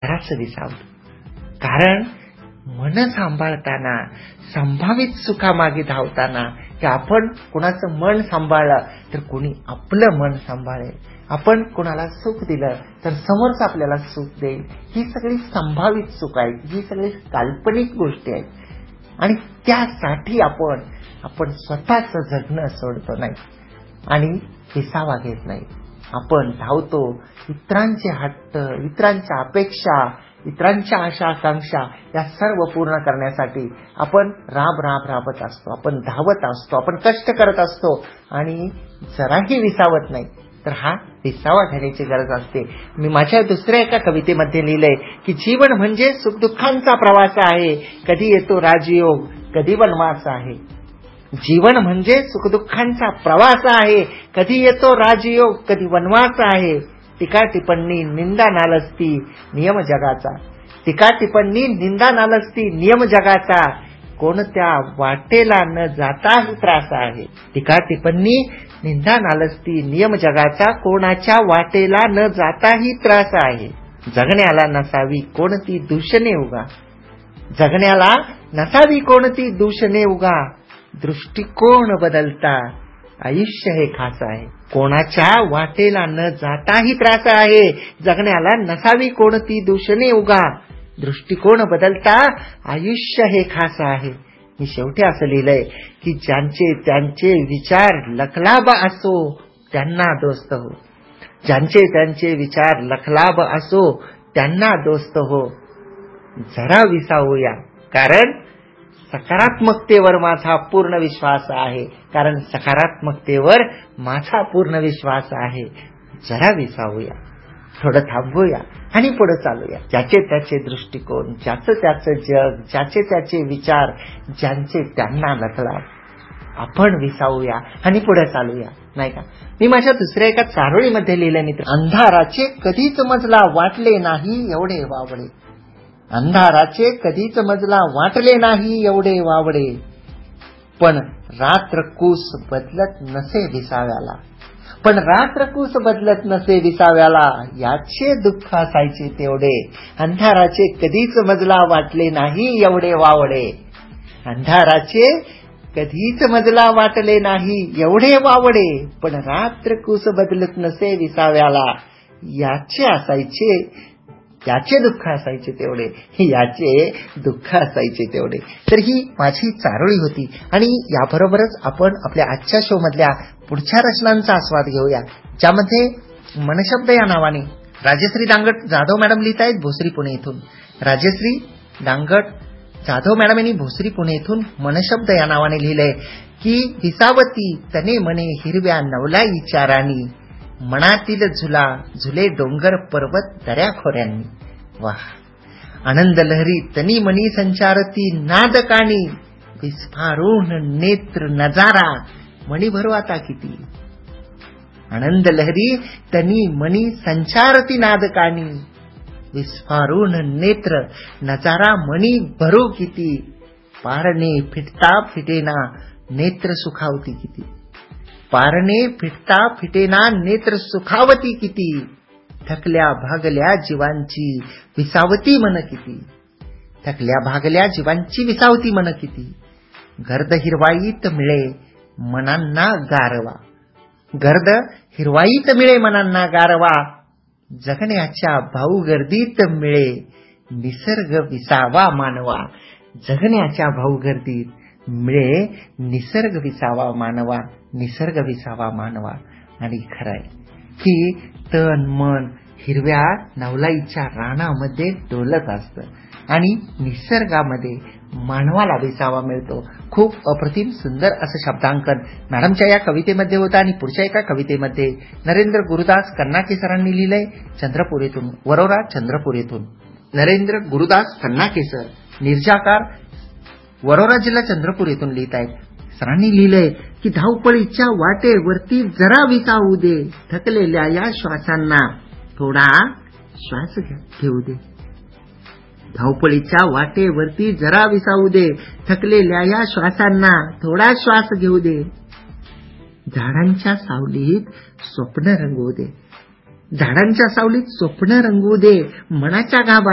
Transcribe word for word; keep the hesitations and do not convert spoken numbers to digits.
जरासं विसावलं. कारण मन सांभाळताना, संभावित सुखामागे धावताना, की आपण कोणाचं मन सांभाळलं तर कोणी आपलं मन सांभाळेल, आपण कोणाला सुख दिलं तर समोरच आपल्याला सुख देईल. ही सगळी संभावित सुख आहे, ही सगळी काल्पनिक गोष्टी आहेत आणि त्यासाठी आपण आपण स्वतःच जगणं सोडतो नाही आणि विसावा घेत नाही. आपण धावतो इतरांचे हट्ट, इतरांच्या अपेक्षा, इतरांच्या आशा आकांक्षा या सर्व पूर्ण करण्यासाठी आपण राब राब राबत असतो, आपण धावत असतो, आपण कष्ट करत असतो आणि जराही विसावत नाही. तर हा विसावा घेण्याची गरज असते. मी माझ्या दुसऱ्या एका कवितेमध्ये लिहिलंय की जीवन म्हणजे सुखदुःखांचा प्रवास आहे, कधी येतो राजयोग, कधी वनवास आहे. जीवन म्हणजे सुखदुःखांचा प्रवास आहे, कधी येतो राजयोग, कधी वनवास आहे. टीका टिप्पणी निंदा नालस्ती नियम जगाचा, टीका टिप्पणी निंदा नालस्ती नियम जगाचा, कोणत्या वाटेला न जाताही त्रास आहे. टीका टिप्पणी निंदा नालस्ती नियम जगाचा, कोणाच्या वाटेला न जाताही त्रास आहे. जगण्याला नसावी कोणती दूषणे उगा, जगण्याला नसावी कोणती दूषणे उगा, दृष्टिकोन बदलता आयुष्य हे खास आहे. कोणाच्या वाटेला न जाताही त्रास आहे, जगण्याला नसावी कोणती दूषणे उगा, दृष्टिकोन बदलता आयुष्य हे खास आहे. मी शेवटी असं लिहिलंय की ज्यांचे त्यांचे विचार लखलाभ असो त्यांना दोस्त हो, ज्यांचे त्यांचे विचार लखलाभ असो त्यांना दोस्त हो. जरा विसावूया, कारण सकारात्मकतेवर माझा पूर्ण विश्वास आहे, कारण सकारात्मकतेवर माझा पूर्ण विश्वास आहे. जरा विसावूया, थोडं थांबूया आणि पुढे चालूया. ज्याचे त्याचे दृष्टिकोन, ज्याचं त्याचं जग, ज्याचे त्याचे विचार, ज्यांचे त्यांना लखलाभ, आपण विसावूया आणि पुढे चालूया, नाही का. मी माझ्या दुसऱ्या एका चारोळीमध्ये लिहिलं मित्र, अंधाराचे कधीच मजला वाटले नाही एवढे वावडे, अंधाराचे कधीच मजला वाटले नाही एवढे वावडे, पण रात्र कूस बदलत नसे विसाव्याला, पण रात्र कूस बदलत नसे विसाव्याला, याचे दुःख असायचे तेवढे. अंधाराचे कधीच मजला वाटले नाही एवढे वावडे, अंधाराचे कधीच मजला वाटले नाही एवढे वावडे, पण रात्र कूस बदलत नसे विसाव्याला, याचे असायचे याचे दुःख असायचे तेवढे, याचे दुःख असायचे तेवढे. तर ही माझी चारोळी होती आणि याबरोबरच आपण आपल्या आजच्या शो मधल्या पुढच्या रचनांचा आस्वाद घेऊया, ज्यामध्ये मनशब्द या नावाने राजश्री दांगट जाधव मॅडम लिहित आहेत भोसरी पुणे इथून. राजश्री दांगट जाधव मॅडम यांनी भोसरी पुणे इथून मनशब्द या नावाने लिहिलंय की विसावती तने मने हिरव्या नवलाईच्या राणी, मनातील झुला झुले डोंगर पर्वत दऱ्या खोऱ्यांनी. वाह, आनंद लहरी तनी मनी संचारती नाद कानी, विस्फारून नेत्र नजारा मणी भरो आता किती. आनंद लहरी तनी मनी संचारती नाद कानी, विस्फारून नेत्र नजारा मणी भरो किती. पारणे फिटता फिटेना नेत्र सुखावती किती, पारणे फिटता फिटेना नेत्र सुखावती किती. थकल्या भागल्या जीवांची विसावती मन किती, थकल्या भागल्या जीवांची विसावती मन किती. गर्द हिरवाईत मिळे मनांना गारवा, गर्द हिरवाईत मिळे मनांना गारवा, जगण्याच्या भाऊगर्दीत मिळे निसर्ग विसावा मानवा, जगण्याच्या भाऊगर्दीत मिळे निसर्ग विसावा मानवा, निसर्ग विसावा मानवा. आणि खरंय की तन मन हिरव्या नवलाईच्या रानामध्ये डोलत असतं आणि निसर्गामध्ये मानवाला विसावा मिळतो. खूप अप्रतिम सुंदर असं शब्दांकन मॅडमच्या या कवितेमध्ये होतं. आणि पुढच्या एका कवितेमध्ये नरेंद्र गुरुदास कन्नाके सरांनी लिहिलंय चंद्रपूर येथून, वरोरा चंद्रपूर येथून. नरेंद्र गुरुदास कन्नाके सर निर्जाकार वरोरा जिल्हा चंद्रपूर येथून लिहित आहेत. सरांनी लिहिलंय की धावपळीच्या वाटेवरती जरा विसावू दे, थकलेल्या या श्वासांना थोडा श्वास घेऊ दे. धावपळीच्या वाटेवरती जरा विसावू दे, थकलेल्या या श्वासांना थोडा श्वास घेऊ दे. झाडांच्या सावलीत स्वप्न रंगवू दे, झाडांच्या सावलीत स्वप्न रंगवू दे. मनाच्या गाभा